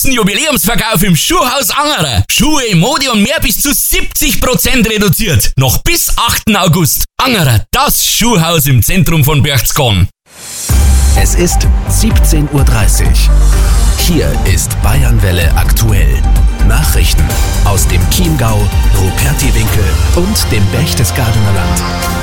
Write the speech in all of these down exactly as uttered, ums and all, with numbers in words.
großen Jubiläumsverkauf im Schuhhaus Angerer. Schuhe, Mode und mehr bis zu siebzig Prozent reduziert. Noch bis achten August. Angerer, das Schuhhaus im Zentrum von Berchtesgaden. Es ist siebzehn Uhr dreißig. Hier ist Bayernwelle aktuell. Nachrichten aus dem Chiemgau, Rupertiwinkel und dem Berchtesgadener Land.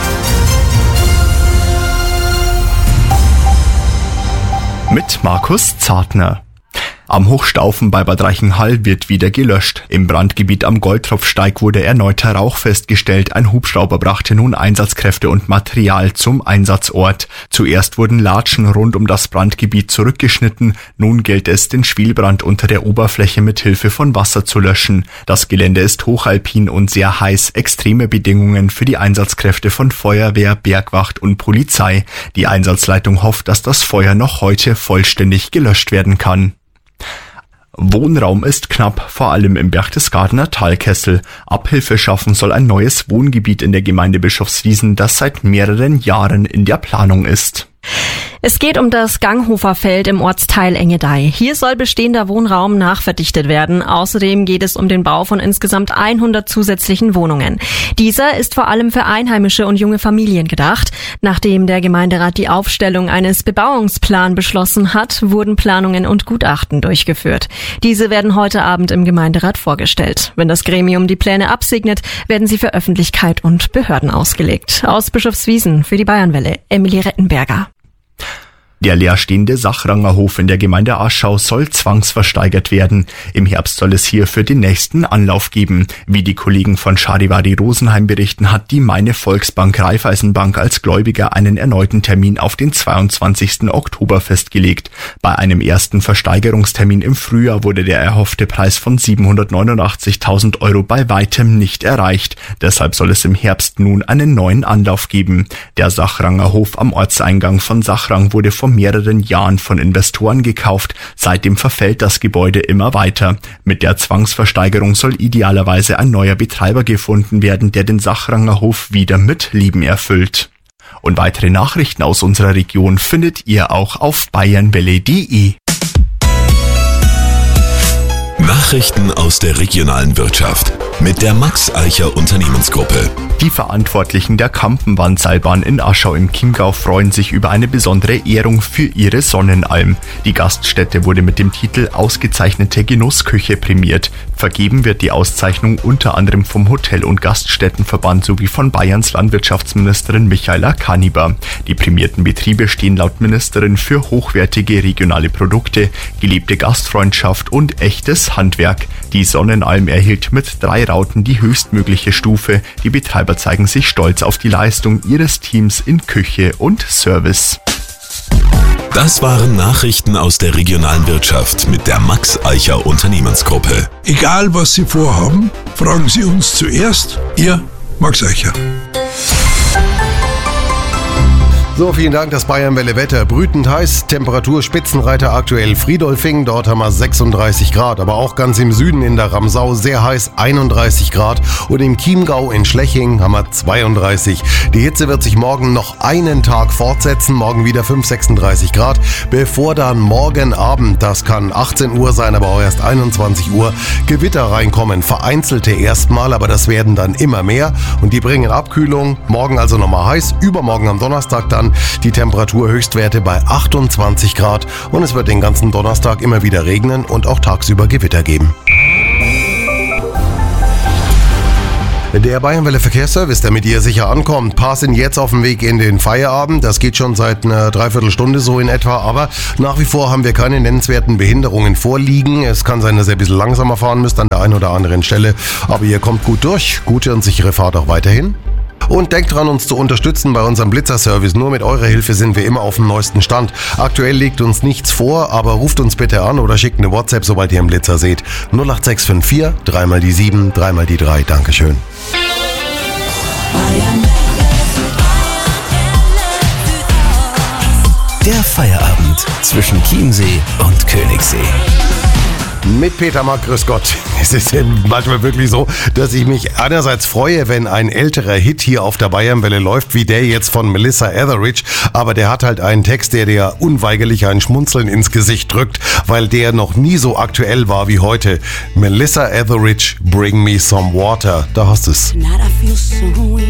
Mit Markus Zartner. Am Hochstaufen bei Bad Reichenhall wird wieder gelöscht. Im Brandgebiet am Goldtropfsteig wurde erneuter Rauch festgestellt. Ein Hubschrauber brachte nun Einsatzkräfte und Material zum Einsatzort. Zuerst wurden Latschen rund um das Brandgebiet zurückgeschnitten. Nun gilt es, den Schwelbrand unter der Oberfläche mit Hilfe von Wasser zu löschen. Das Gelände ist hochalpin und sehr heiß. Extreme Bedingungen für die Einsatzkräfte von Feuerwehr, Bergwacht und Polizei. Die Einsatzleitung hofft, dass das Feuer noch heute vollständig gelöscht werden kann. Wohnraum ist knapp, vor allem im Berchtesgadener Talkessel. Abhilfe schaffen soll ein neues Wohngebiet in der Gemeinde Bischofswiesen, das seit mehreren Jahren in der Planung ist. Es geht um das Ganghoferfeld im Ortsteil Engedei. Hier soll bestehender Wohnraum nachverdichtet werden. Außerdem geht es um den Bau von insgesamt hundert zusätzlichen Wohnungen. Dieser ist vor allem für Einheimische und junge Familien gedacht. Nachdem der Gemeinderat die Aufstellung eines Bebauungsplans beschlossen hat, wurden Planungen und Gutachten durchgeführt. Diese werden heute Abend im Gemeinderat vorgestellt. Wenn das Gremium die Pläne absegnet, werden sie für Öffentlichkeit und Behörden ausgelegt. Aus Bischofswiesen für die Bayernwelle, Emilie Rettenberger. Der leerstehende Sachranger Hof in der Gemeinde Aschau soll zwangsversteigert werden. Im Herbst soll es hierfür den nächsten Anlauf geben. Wie die Kollegen von Charivari Rosenheim berichten, hat die Meine Volksbank Raiffeisenbank als Gläubiger einen erneuten Termin auf den zweiundzwanzigsten Oktober festgelegt. Bei einem ersten Versteigerungstermin im Frühjahr wurde der erhoffte Preis von siebenhundertneunundachtzigtausend Euro bei weitem nicht erreicht. Deshalb soll es im Herbst nun einen neuen Anlauf geben. Der Sachranger Hof am Ortseingang von Sachrang wurde vor mehreren Jahren von Investoren gekauft. Seitdem verfällt das Gebäude immer weiter. Mit der Zwangsversteigerung soll idealerweise ein neuer Betreiber gefunden werden, der den Sachranger Hof wieder mit Leben erfüllt. Und weitere Nachrichten aus unserer Region findet ihr auch auf bayernwelle punkt de. Nachrichten aus der regionalen Wirtschaft mit der Max Eicher Unternehmensgruppe. Die Verantwortlichen der Kampenwandseilbahn in Aschau im Chiemgau freuen sich über eine besondere Ehrung für ihre Sonnenalm. Die Gaststätte wurde mit dem Titel Ausgezeichnete Genussküche prämiert. Vergeben wird die Auszeichnung unter anderem vom Hotel- und Gaststättenverband sowie von Bayerns Landwirtschaftsministerin Michaela Kaniber. Die prämierten Betriebe stehen laut Ministerin für hochwertige regionale Produkte, gelebte Gastfreundschaft und echtes Handwerk. Die Sonnenalm erhielt mit drei Rauten die höchstmögliche Stufe. Die Betreiber zeigen sich stolz auf die Leistung ihres Teams in Küche und Service. Das waren Nachrichten aus der regionalen Wirtschaft mit der Max Eicher Unternehmensgruppe. Egal was Sie vorhaben, fragen Sie uns zuerst. Ihr Max Eicher. So, vielen Dank, das Bayernwelle Wetter. Brütend heiß, Temperatur Spitzenreiter aktuell Friedolfing, dort haben wir sechsunddreißig Grad. Aber auch ganz im Süden in der Ramsau sehr heiß, einunddreißig Grad. Und im Chiemgau in Schleching haben wir zweiunddreißig. Die Hitze wird sich morgen noch einen Tag fortsetzen, morgen wieder fünf, sechsunddreißig Grad. Bevor dann morgen Abend, das kann achtzehn Uhr sein, aber auch erst einundzwanzig Uhr, Gewitter reinkommen. Vereinzelte erstmal, aber das werden dann immer mehr. Und die bringen Abkühlung. Morgen also nochmal heiß, übermorgen am Donnerstag dann die Temperaturhöchstwerte bei achtundzwanzig Grad und es wird den ganzen Donnerstag immer wieder regnen und auch tagsüber Gewitter geben. Der Bayernwelle Verkehrsservice, damit ihr sicher ankommt. Paar sind jetzt auf dem Weg in den Feierabend. Das geht schon seit einer Dreiviertelstunde so in etwa. Aber nach wie vor haben wir keine nennenswerten Behinderungen vorliegen. Es kann sein, dass ihr ein bisschen langsamer fahren müsst an der einen oder anderen Stelle. Aber ihr kommt gut durch. Gute und sichere Fahrt auch weiterhin. Und denkt dran, uns zu unterstützen bei unserem Blitzerservice. Nur mit eurer Hilfe sind wir immer auf dem neuesten Stand. Aktuell liegt uns nichts vor, aber ruft uns bitte an oder schickt eine WhatsApp, sobald ihr einen Blitzer seht. null acht sechs fünf vier, dreimal die sieben, dreimal die drei. Dankeschön. Der Feierabend zwischen Chiemsee und Königssee. Mit Peter Mack, grüß Gott. Es ist manchmal wirklich so, dass ich mich einerseits freue, wenn ein älterer Hit hier auf der Bayernwelle läuft, wie der jetzt von Melissa Etheridge, aber der hat halt einen Text, der dir unweigerlich ein Schmunzeln ins Gesicht drückt, weil der noch nie so aktuell war wie heute. Melissa Etheridge, Bring Me Some Water. Da hast du es. Tonight I feel so